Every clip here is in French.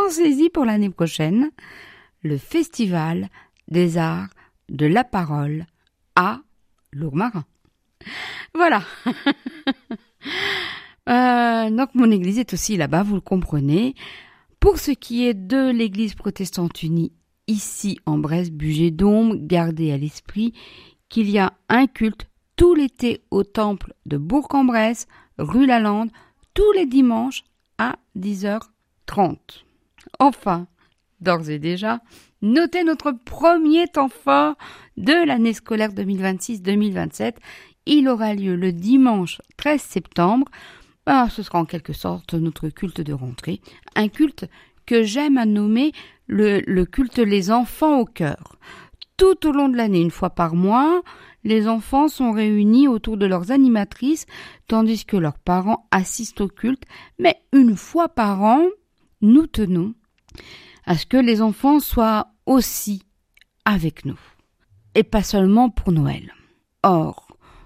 pensez-y pour l'année prochaine, le Festival des Arts de la Parole à Lourmarin. Voilà. Donc mon église est aussi là-bas, vous le comprenez. Pour ce qui est de l'église protestante unie ici en Bresse, Bugey-Dombes, gardez à l'esprit qu'il y a un culte tout l'été au temple de Bourg-en-Bresse, rue Lalande, tous les dimanches à 10h30. Enfin, d'ores et déjà, notez notre premier temps fort de l'année scolaire 2026-2027. Il aura lieu le dimanche 13 septembre. Ce sera en quelque sorte notre culte de rentrée. Un culte que j'aime à nommer le culte les enfants au cœur. Tout au long de l'année, une fois par mois, les enfants sont réunis autour de leurs animatrices, tandis que leurs parents assistent au culte. Mais une fois par an, nous tenons à ce que les enfants soient aussi avec nous. Et pas seulement pour Noël. Or,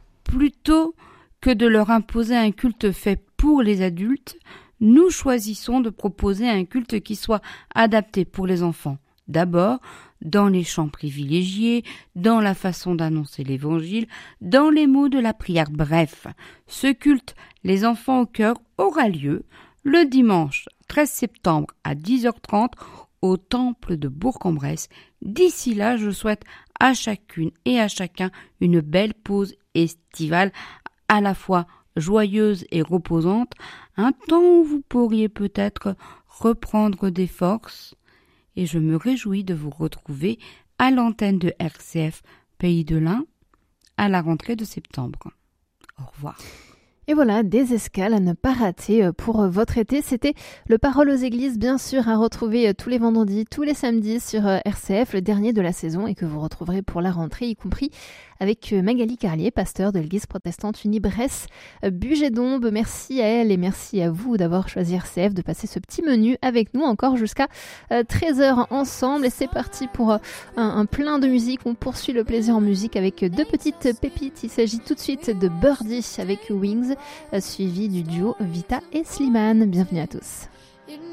plutôt que de leur imposer un culte fait pour les adultes, nous choisissons de proposer un culte qui soit adapté pour les enfants. D'abord, dans les chants privilégiés, dans la façon d'annoncer l'évangile, dans les mots de la prière. Bref, ce culte, les enfants au cœur, aura lieu le dimanche 13 septembre à 10h30 au temple de Bourg-en-Bresse. D'ici là, je souhaite à chacune et à chacun une belle pause estivale, à la fois joyeuse et reposante, un temps où vous pourriez peut-être reprendre des forces. Et je me réjouis de vous retrouver à l'antenne de RCF Pays de l'Ain à la rentrée de septembre. Au revoir. Et voilà, des escales à ne pas rater pour votre été. C'était le Parole aux Églises, bien sûr, à retrouver tous les vendredis, tous les samedis sur RCF, le dernier de la saison, et que vous retrouverez pour la rentrée, y compris avec Magali Carlier, pasteur de l'Église protestante unie Bresse Bugey-Dombes. Merci à elle et merci à vous d'avoir choisi RCF, de passer ce petit menu avec nous encore jusqu'à 13h ensemble. Et c'est parti pour un plein de musique. On poursuit le plaisir en musique avec deux petites pépites. Il s'agit tout de suite de Birdie avec Wings, suivi du duo Vita et Slimane. Bienvenue à tous.